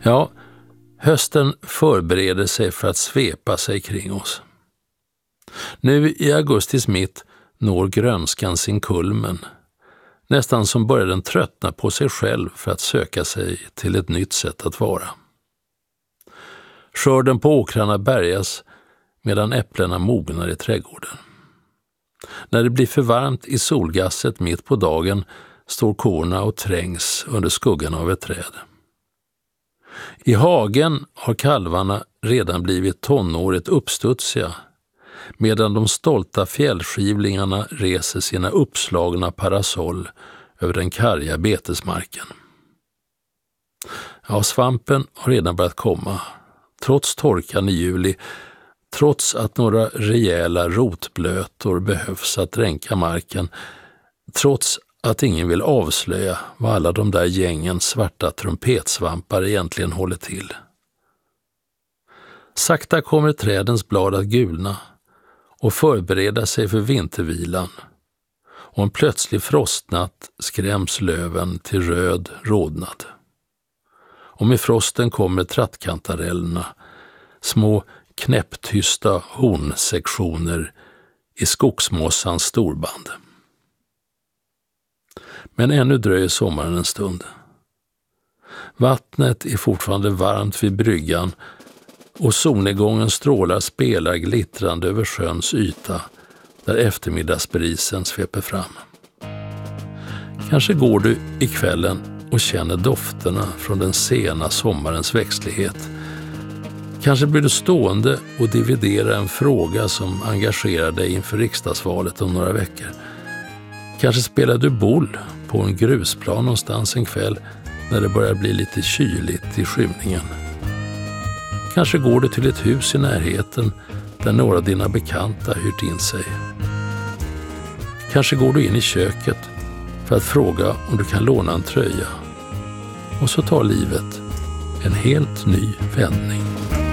Ja, hösten förbereder sig för att svepa sig kring oss. Nu i augustis mitt når grönskan sin kulmen. Nästan som börjar den tröttna på sig själv för att söka sig till ett nytt sätt att vara. Skörden på åkrarna bärgas medan äpplena mognar i trädgården. När det blir för varmt i solgasset mitt på dagen står korna och trängs under skuggan av ett träd. I hagen har kalvarna redan blivit tonåret uppstudsiga, medan de stolta fjällskivlingarna reser sina uppslagna parasoll över den karga betesmarken. Ja, svampen har redan börjat komma, trots torkan i juli, trots att några rejäla rotblötor behövs att dränka marken, trots att ingen vill avslöja vad alla de där gängen svarta trumpetsvampar egentligen håller till. Sakta kommer trädens blad att gulna och förbereda sig för vintervilan, och en plötslig frostnatt skräms löven till röd rodnad. Och med frosten kommer trattkantarellerna, små knäpptysta hornsektioner i skogsmossans storband. Men ännu dröjer sommaren en stund. Vattnet är fortfarande varmt vid bryggan och solnedgångens strålar spelar glittrande över sjöns yta där eftermiddagsbrisen sveper fram. Kanske går du i kvällen och känner dofterna från den sena sommarens växtlighet. Kanske blir du stående och dividerar en fråga som engagerar dig inför riksdagsvalet om några veckor. Kanske spelar du boll på en grusplan någonstans en kväll när det börjar bli lite kyligt i skymningen. Kanske går du till ett hus i närheten där några av dina bekanta hyrt in sig. Kanske går du in i köket för att fråga om du kan låna en tröja. Och så tar livet en helt ny vändning.